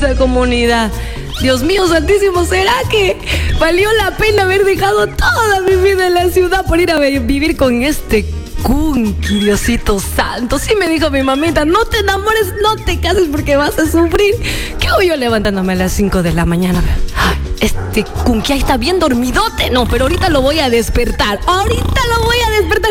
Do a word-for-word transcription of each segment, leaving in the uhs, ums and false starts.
vergüenza, comunidad. Dios mío santísimo, ¿será que valió la pena haber dejado toda mi vida en la ciudad por ir a vivir con este Kunky, Diosito santo? Sí me dijo mi mamita, no te enamores, no te cases porque vas a sufrir. ¿Qué hago yo levantándome a las cinco de la mañana? Ay, este Kunky ahí está bien dormidote. No, pero ahorita lo voy a despertar. Ahorita lo voy a despertar.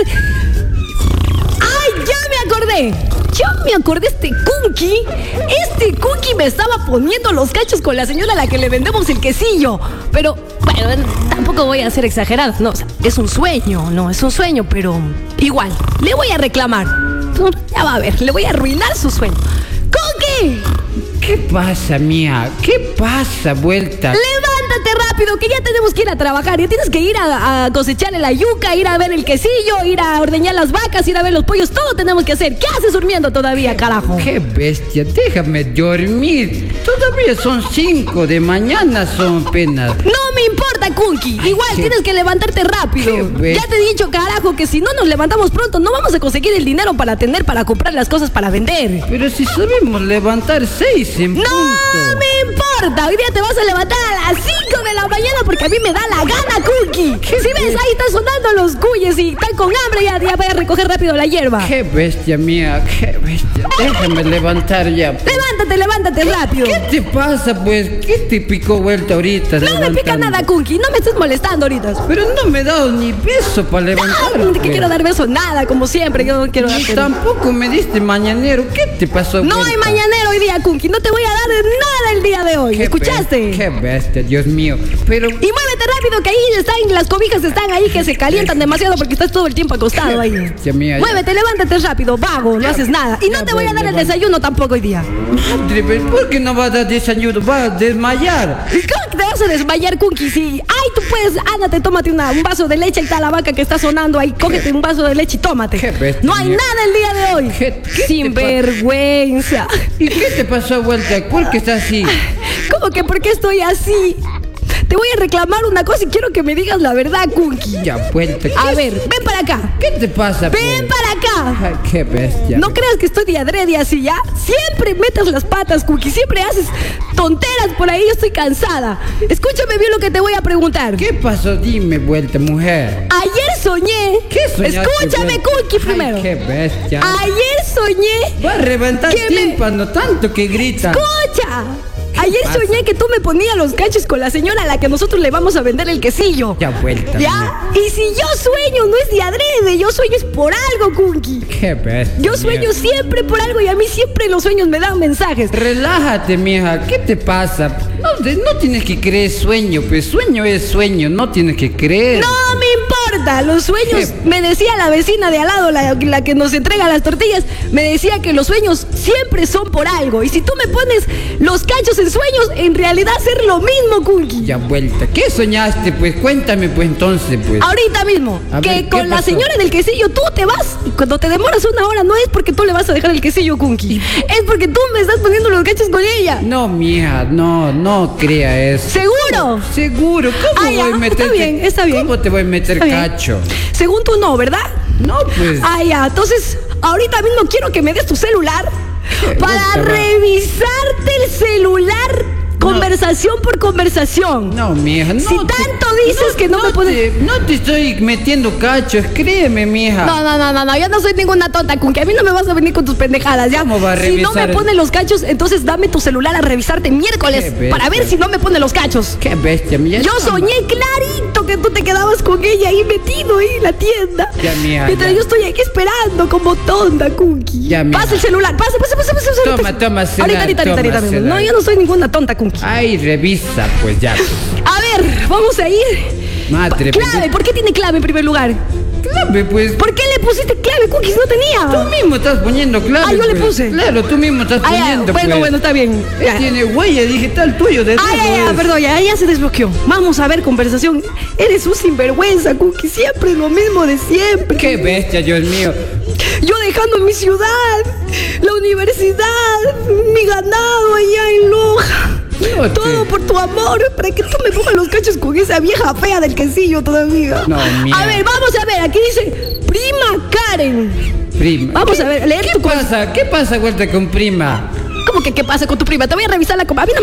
¡Ay, ya me acordé! Ya me acordé, este Kunky. Este Kunky me estaba poniendo los cachos con la señora a la que le vendemos el quesillo. Pero, bueno, tampoco voy a ser exagerada. No, o sea, es un sueño, no, es un sueño, pero igual, le voy a reclamar. Ya va a ver, le voy a arruinar su sueño. ¡Kunky! ¿Qué pasa, mía? ¿Qué pasa, vuelta? ¡Levántate rápido, que ya tenemos que ir a trabajar! Ya tienes que ir a, a cosecharle la yuca, ir a ver el quesillo, ir a ordeñar las vacas, ir a ver los pollos. Todo tenemos que hacer. ¿Qué haces durmiendo todavía, carajo? ¡Qué bestia! Déjame dormir. Todavía son cinco de mañana, son penas. No me importa, Kunky. Igual ¿Qué? Tienes que levantarte rápido. Ya te he dicho, carajo, que si no nos levantamos pronto, no vamos a conseguir el dinero para tener, para comprar las cosas para vender. Pero si sabemos levantar seis en ¡No punto. me importa! Hoy día te vas a levantar a las cinco de la mañana porque a mí me da la gana, Kunky. Si ves, ahí están sonando los cuyes y están con hambre, ya, ya voy a recoger rápido la hierba. ¡Qué bestia, mía! ¡Qué bestia! Déjame levantar ya. Levántate, levántate rápido. ¿Qué te pasa, pues? ¿Qué te picó vuelta ahorita? No me pica nada, Kunky. No me estés molestando ahorita. Pero no me he dado ni beso para levantar. No, no te quiero dar beso, nada, como siempre. Yo no quiero Ni darte. tampoco me diste mañanero. ¿Qué te pasó, No vuelta? hay mañanero hoy día, Kunky. No te voy a dar nada el día de hoy. Qué ¿Escuchaste? be- ¡Qué bestia, Dios mío! Pero... Y muévete rápido, que ahí están, las cobijas están ahí que se calientan demasiado porque estás todo el tiempo acostado ahí. bestia mía, ya. Muévete, levántate rápido, vago, no haces nada. Y no ya te voy a voy, dar el levanta. desayuno tampoco hoy día. Madre, ¿por qué no va a dar desayuno? Va a desmayar. ¿Y cómo que te vas a desmayar, Kunky? Si, ay, tú puedes, ándate, tómate una, un vaso de leche, ahí está la vaca que está sonando ahí, cógete un vaso de leche y tómate. Qué bestia No hay mía. nada el día de hoy. ¿Qué- qué te Sin pa- vergüenza. ¿Y qué te pasó, vuelta? ¿Por qué estás así? ¿Cómo que por qué estoy así? Te voy a reclamar una cosa y quiero que me digas la verdad, Kunky. Ya, vuelta. ¿Qué, A ver, ven para acá. ¿Qué te pasa, Ven pues? para acá. Ay, qué bestia. No creas que estoy de adrede así, ¿ya? Siempre metas las patas, Kunky. Siempre haces tonteras por ahí. Yo estoy cansada. Escúchame bien lo que te voy a preguntar. ¿Qué pasó? Dime, vuelta, mujer. Ayer soñé. ¿Qué soñaste, Escúchame, vuelta? Kunky, primero. Ay, qué bestia. Ayer soñé. Va a reventar ¿Qué me- tímpano tanto que grita. Escucha. Ayer pasa? soñé que tú me ponías los cachos con la señora a la que nosotros le vamos a vender el quesillo. Ya, vuelta. ¿Ya? Y si yo sueño, no es de adrede, yo sueño es por algo, Kunky. mía. Qué bestia. Yo sueño mía. siempre por algo y a mí siempre los sueños me dan mensajes. Relájate, mija. ¿Qué te pasa? No, de- no tienes que creer sueño, pues sueño es sueño, no tienes que creer. No me importa, los sueños, ¿Qué? me decía la vecina de al lado, la, la que nos entrega las tortillas, me decía que los sueños siempre son por algo. Y si tú me pones los cachos en sueños, en realidad ser lo mismo, Kunky. Ya, vuelta. ¿Qué soñaste? Pues cuéntame, pues entonces, pues. Ahorita mismo, A que ver, ¿qué con la pasó? señora del quesillo tú te vas y cuando te demoras una hora no es porque tú le vas a dejar el quesillo, Kunky. Es porque tú me estás poniendo los cachos con ella. No, mija, no, no crea eso. ¿Seguro? Seguro, ¿cómo Ah, ya, voy a meter? está bien, está bien. ¿Cómo te voy a meter Está bien. cacho? Según tú no, ¿verdad? No, pues. Ah, ya, entonces ahorita mismo quiero que me des tu celular ¿Qué? para Gusta, va. revisarte el celular conversación por conversación. No, mija, no. Si te- tanto dices que no me pones- te- no te estoy metiendo cachos, créeme, mija. No, no, no, no, no, yo no soy ninguna tonta, con que a mí no me vas a venir con tus pendejadas, ¿ya? ¿Cómo va a Si no revisar me el- pones los cachos, entonces dame tu celular a revisarte miércoles Qué bestia. para ver si no me pone los cachos. Qué bestia, mija. Yo No, soñé clarito que tú te quedabas con ella ahí metido ahí en la tienda. Ya, mija, Mientras ya. yo estoy aquí esperando como tonta, Kunky. Ya, mija. Pasa el celular, pasa, pasa, pasa, pasa. Toma, ahorita. toma, celular, Ahorita, ahorita, toma, ahorita, ahorita. celular. No, yo no soy ninguna tonta, Kunky. Ay, revisa, pues ya. A ver, vamos a ir. Madre, Clave, pues, ¿por qué tiene clave en primer lugar? clave, pues. ¿Por qué le pusiste clave, Kunky, si no tenía? Tú mismo estás poniendo clave. Ah, yo le pues. puse. Claro, tú mismo estás Ah, ya, poniendo. bueno, pues. bueno, está bien. Él Ya. tiene huella digital tuyo de Ah, ya, dedo, ya, es. perdón, ya, ya se desbloqueó. Vamos a ver conversación. Eres un sinvergüenza, Kunky, siempre lo mismo de siempre. Qué bestia, Dios mío. Yo dejando mi ciudad, la universidad, mi ganado allá en Loja. No te- Todo por tu amor, para que tú me pongas los cachos con esa vieja fea del quesillo todavía. No, mía. A ver, vamos a ver, aquí dice prima Karen. Prima. Vamos ¿Qué- a ver, leer ¿Qué tu con- pasa? ¿Qué pasa, vuelta con prima? ¿Cómo que qué pasa con tu prima? Te voy a revisar la com- a mí no